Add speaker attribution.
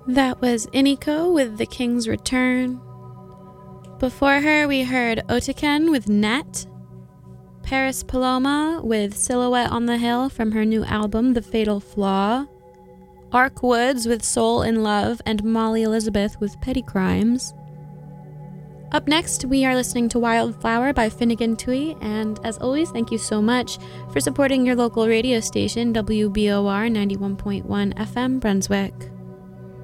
Speaker 1: That was Iniko with The King's Return. Before her, we heard Otaken with Net, Paris Paloma with Silhouette on the Hill from her new album, The Fatal Flaw, Ark Woods with Soul in Love, and Molly Elizabeth with Petty Crimes. Up next, we are listening to Wildflower by Finnegan Tui, and as always, thank you so much for supporting your local radio station, WBOR 91.1 FM Brunswick.